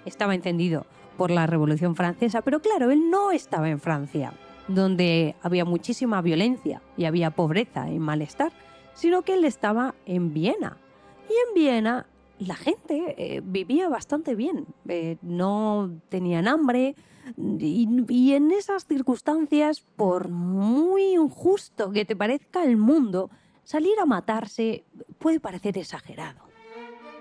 estaba encendido por la Revolución Francesa, pero claro, él no estaba en Francia, donde había muchísima violencia y había pobreza y malestar, sino que él estaba en Viena. Y en Viena la gente vivía bastante bien, no tenían hambre y en esas circunstancias, por muy injusto que te parezca el mundo, salir a matarse puede parecer exagerado.